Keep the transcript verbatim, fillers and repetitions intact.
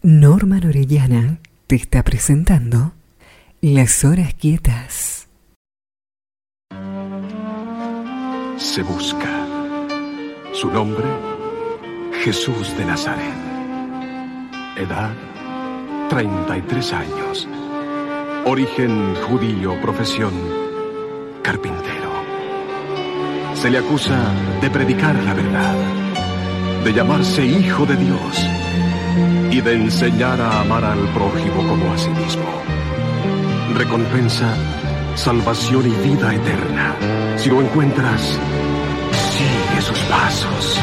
Norman Orellana te está presentando Las Horas Quietas. Se busca. Su nombre, Jesús de Nazaret. Edad, treinta y tres años. Origen judío, profesión, carpintero. Se le acusa de predicar la verdad, de llamarse hijo de Dios y de enseñar a amar al prójimo como a sí mismo. Recompensa, salvación y vida eterna. Si lo encuentras, sigue sus pasos.